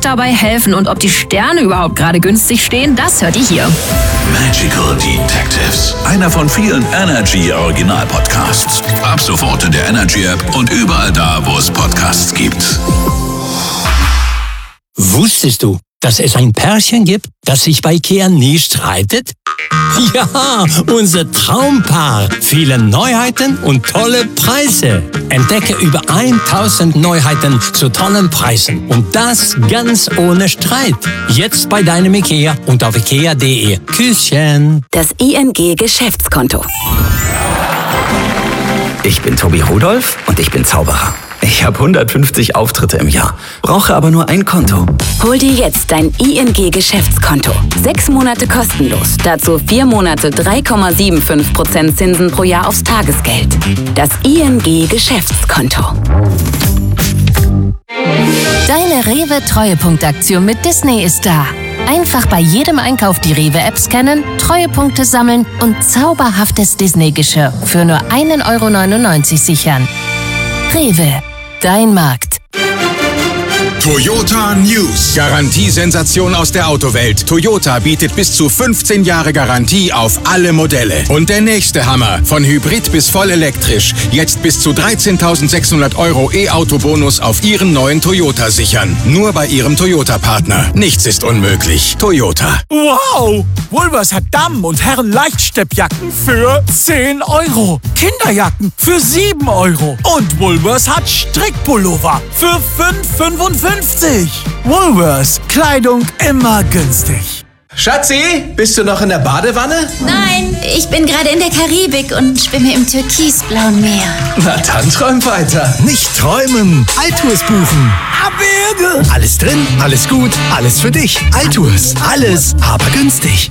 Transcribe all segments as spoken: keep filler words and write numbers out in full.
dabei helfen und ob die Sterne überhaupt gerade günstig stehen, das hört ihr hier. Magical Detectives. Einer von vielen Energy Original Podcasts. Ab sofort in der Energy App und überall da, wo es Podcasts gibt. Wusstest du, dass es ein Pärchen gibt, das sich bei IKEA nie streitet? Ja, unser Traumpaar. Viele Neuheiten und tolle Preise. Entdecke über tausend Neuheiten zu tollen Preisen. Und das ganz ohne Streit. Jetzt bei deinem IKEA und auf ikea punkt de. Küsschen. Das I N G-Geschäftskonto. Ich bin Tobi Rudolph und ich bin Zauberer. Ich habe hundertfünfzig Auftritte im Jahr, brauche aber nur ein Konto. Hol dir jetzt dein I N G-Geschäftskonto. Sechs Monate kostenlos. Dazu vier Monate drei Komma fünfundsiebzig Prozent Zinsen pro Jahr aufs Tagesgeld. Das I N G-Geschäftskonto. Deine Rewe-Treuepunktaktion mit Disney ist da. Einfach bei jedem Einkauf die Rewe-App scannen, Treuepunkte sammeln und zauberhaftes Disney-Geschirr für nur ein Euro neunundneunzig sichern. Rewe, dein Markt. Toyota News. Garantiesensation aus der Autowelt. Toyota bietet bis zu fünfzehn Jahre Garantie auf alle Modelle. Und der nächste Hammer. Von Hybrid bis voll elektrisch. Jetzt bis zu dreizehntausendsechshundert Euro E-Auto-Bonus auf Ihren neuen Toyota sichern. Nur bei Ihrem Toyota-Partner. Nichts ist unmöglich. Toyota. Wow! Woolworths hat Damen- und Herren-Leichtsteppjacken für zehn Euro. Kinderjacken für sieben Euro. Und Woolworths hat Strickpullover für fünf Euro fünfundfünfzig. Woolworths. Kleidung immer günstig. Schatzi, bist du noch in der Badewanne? Nein, ich bin gerade in der Karibik und schwimme im türkisblauen Meer. Na dann träum weiter. Nicht träumen, Altours buchen. Abwürge. Alles drin, alles gut, alles für dich. Altours, alles, aber günstig.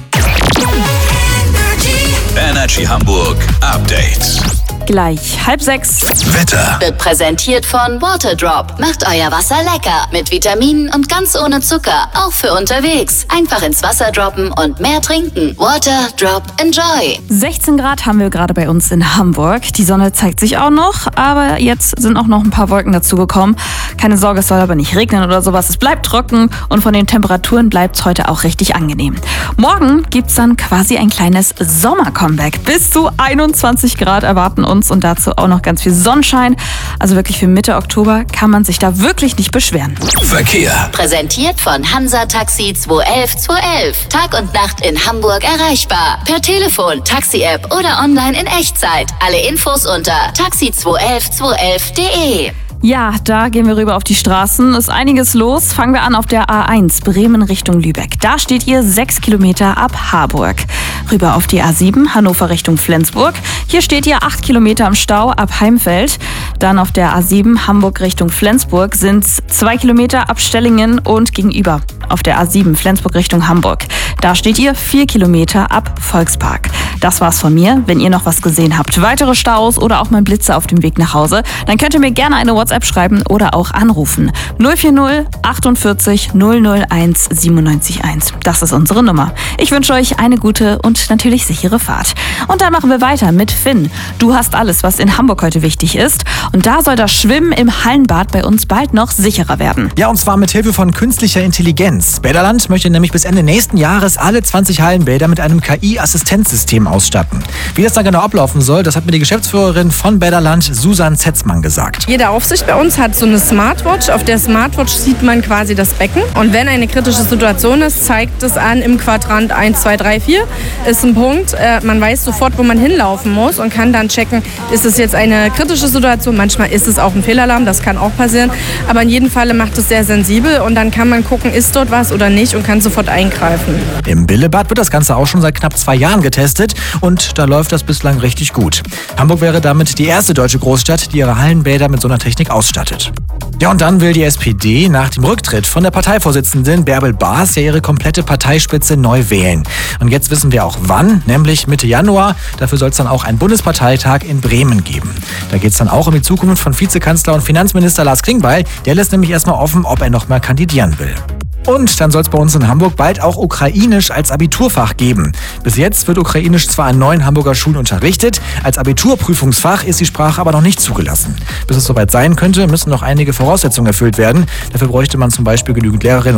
Energy Hamburg Update. Gleich halb sechs. Wetter Wird präsentiert von Waterdrop. Macht euer Wasser lecker. Mit Vitaminen und ganz ohne Zucker. Auch für unterwegs. Einfach ins Wasser droppen und mehr trinken. Waterdrop Enjoy. sechzehn Grad haben wir gerade bei uns in Hamburg. Die Sonne zeigt sich auch noch, aber jetzt sind auch noch ein paar Wolken dazugekommen. Keine Sorge, es soll aber nicht regnen oder sowas. Es bleibt trocken und von den Temperaturen bleibt es heute auch richtig angenehm. Morgen gibt es dann quasi ein kleines Sommer-Comeback. Bis zu einundzwanzig Grad erwarten uns und dazu auch noch ganz viel Sonnenschein. Also wirklich für Mitte Oktober kann man sich da wirklich nicht beschweren. Verkehr. Präsentiert von Hansa Taxi zwei elf zwei elf. Tag und Nacht in Hamburg erreichbar. Per Telefon, Taxi-App oder online in Echtzeit. Alle Infos unter taxi zwei elf zwei elf punkt de. Ja, da gehen wir rüber auf die Straßen. Ist einiges los. Fangen wir an auf der A eins, Bremen Richtung Lübeck. Da steht ihr sechs Kilometer ab Harburg. Rüber auf die A sieben, Hannover Richtung Flensburg. Hier steht ihr acht Kilometer im Stau ab Heimfeld. Dann auf der A sieben, Hamburg Richtung Flensburg, sind es zwei Kilometer ab Stellingen und gegenüber. Auf der A sieben, Flensburg Richtung Hamburg. Da steht ihr vier Kilometer ab Volkspark. Das war's von mir. Wenn ihr noch was gesehen habt, weitere Staus oder auch mal Blitze auf dem Weg nach Hause, dann könnt ihr mir gerne eine WhatsApp schreiben oder auch anrufen. null vier null achtundvierzig null null eins siebenundneunzig eins. Das ist unsere Nummer. Ich wünsche euch eine gute und natürlich sichere Fahrt. Und dann machen wir weiter mit Finn. Du hast alles, was in Hamburg heute wichtig ist. Und da soll das Schwimmen im Hallenbad bei uns bald noch sicherer werden. Ja, und zwar mit Hilfe von künstlicher Intelligenz. Bäderland möchte nämlich bis Ende nächsten Jahres alle zwanzig Hallenbäder mit einem K I-Assistenzsystem ausstatten. Wie das dann genau ablaufen soll, das hat mir die Geschäftsführerin von Bäderland, Susan Zetzmann, gesagt. Jede Aufsicht bei uns hat so eine Smartwatch. Auf der Smartwatch sieht man quasi das Becken. Und wenn eine kritische Situation ist, zeigt es an im Quadrant eins, zwei, drei, vier. Ist ein Punkt. Äh, man weiß sofort, wo man hinlaufen muss und kann dann checken, ist es jetzt eine kritische Situation. Manchmal ist es auch ein Fehlalarm, das kann auch passieren. Aber in jedem Fall macht es sehr sensibel und dann kann man gucken, ist dort was oder nicht und kann sofort eingreifen. Im Billebad wird das Ganze auch schon seit knapp zwei Jahren getestet und da läuft das bislang richtig gut. Hamburg wäre damit die erste deutsche Großstadt, die ihre Hallenbäder mit so einer Technik ausstattet. Ja, und dann will die S P D nach dem Rücktritt von der Parteivorsitzenden Bärbel Baas ja ihre komplette Parteispitze neu wählen. Und jetzt wissen wir auch wann, nämlich Mitte Januar. Dafür soll es dann auch einen Bundesparteitag in Bremen geben. Da geht es dann auch um die Zukunft von Vizekanzler und Finanzminister Lars Klingbeil. Der lässt nämlich erstmal offen, ob er noch mal kandidieren will. Und dann soll es bei uns in Hamburg bald auch Ukrainisch als Abiturfach geben. Bis jetzt wird Ukrainisch zwar an neun Hamburger Schulen unterrichtet, als Abiturprüfungsfach ist die Sprache aber noch nicht zugelassen. Bis es soweit sein könnte, müssen noch einige Voraussetzungen erfüllt werden. Dafür bräuchte man zum Beispiel genügend Lehrerinnen